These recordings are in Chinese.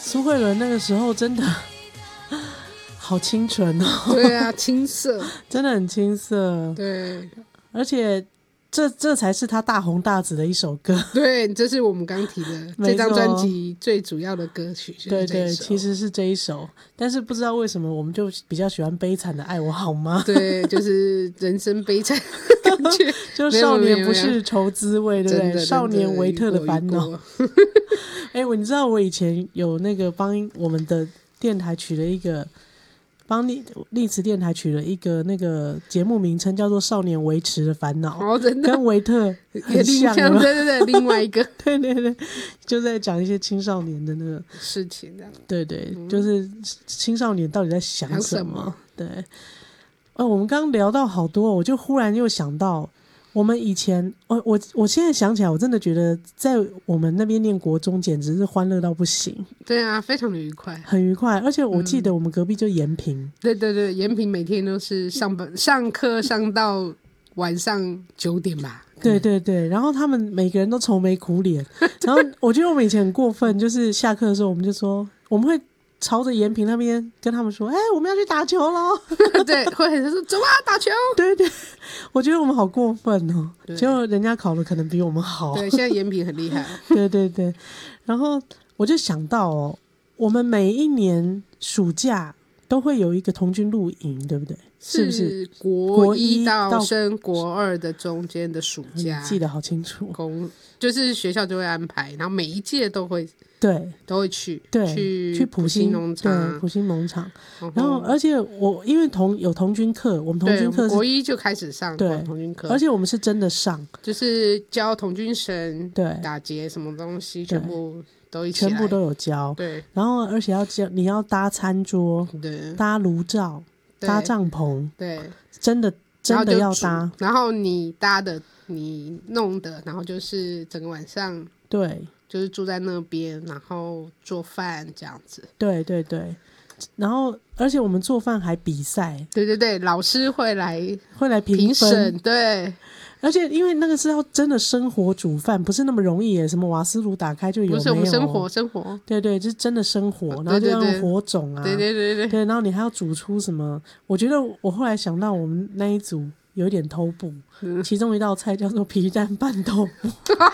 苏慧伦那个时候真的好清纯哦。 对啊，青涩， 真的很青涩。 对， 而且这才是他大红大紫的一首歌。 对，这是我们刚提的这张专辑最主要的歌曲， 对对，其实是这一首，但是不知道为什么我们就比较喜欢悲惨的爱我好吗？ 对，就是人生悲惨的感觉。 就少年不是愁滋味，对不对？少年维特的烦恼。你知道我以前有那个帮我们的电台取了一个，帮丽池电台取了一个那个节目名称，叫做《少年维持的烦恼》。 哦，真的跟维特很像。 对对对，另外一个。 对对对，就在讲一些青少年的那个事情。 对对，就是青少年到底在想什么。对。我们刚刚聊到好多，我就忽然又想到我们以前，我现在想起来，我真的觉得在我们那边念国中简直是欢乐到不行。 对啊，非常的愉快， 很愉快。而且我记得我们隔壁就延平。 对对对，延平每天都是上课上到晚上9点吧。 对对对，然后他们每个人都愁眉苦脸。然后我觉得我们以前很过分，就是下课的时候我们就说我们会朝着延平那边跟他们说，我们要去打球咯。 对，会很说走啊打球。 对对，我觉得我们好过分哦。结果人家考的可能比我们好。 对，现在延平很厉害。 对对对，然后我就想到我们每一年暑假都会有一个童军露营，对不对？是不是国1到升国2的中间的暑假？ 记得好清楚。 就是学校就会安排，然后每一届都会去。 对，去埔心农场。 对，埔心农场。然后而且我因为有童军课，我们童军课国1就开始上童军课， 而且我们是真的上， 就是教童军绳、 对， 打结什么东西，全部都一起来， 全部都有教。 对， 然后而且你要搭餐桌， 对， 搭炉灶，搭帐篷， 对， 真的要搭。 然后你搭的，你弄的，然后就是整个晚上， 对， 就是住在那边，然后做饭这样子。 对对对，然后而且我们做饭还比赛。 对对对，老师会来评审。 对。 而且因为那个是要真的生火煮饭，不是那么容易耶，什么瓦斯炉打开就有， 不是我们生活。对对，就是真的生火，然后就要用火种啊。 对对对对对， 然后你还要煮出什么？我觉得我后来想到我们那一组有一点偷步，其中一道菜叫做皮蛋拌豆腐。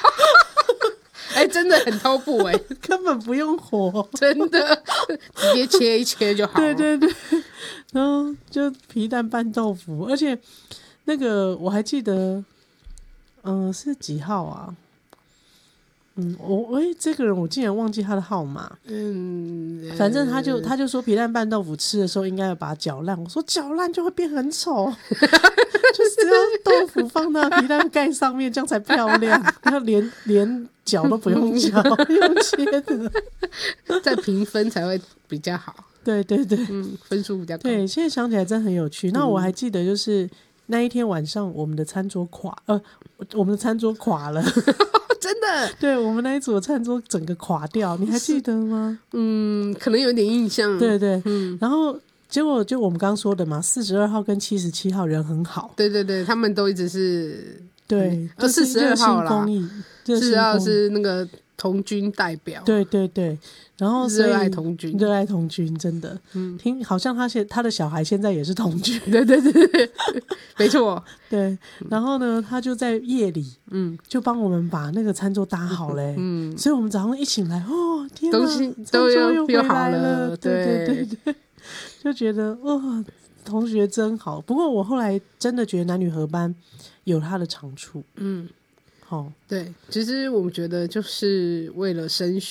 真的很偷步根本不用火， 真的直接切一切就好了。 对对对，然后就皮蛋拌豆腐，而且那个我还记得。是几号啊？这个人我竟然忘记他的号码。反正他就说皮蛋拌豆腐吃的时候应该要把它搅烂。我说搅烂就会变很丑，就只要豆腐放到皮蛋盖上面，这样才漂亮。然后连搅都不用搅，用切的， 再平分才会比较好。 对对对， 分数比较高。 对，现在想起来真的很有趣。那我还记得就是那一天晚上我们的餐桌垮了。 真的， 对，我们那一组的餐桌整个垮掉，你还记得吗？ 可能有点印象。 对对，然后结果就我们刚刚说的嘛，42号跟77号人很好。 对对对，他们都一直是对 ，42号啦 ，42 号是那个童军代表。 对对对，然后热爱童军， 真的。好像他的小孩现在也是童军。 对对对对，没错。对， 然后呢，他就在夜里，就帮我们把那个餐桌搭好嘞。所以我们早上一醒来，天哪， 东西都又回好来了。对对对对对，就觉得同学真好。不过我后来真的觉得男女合班有他的长处。 对，其实我们觉得就是为了升学。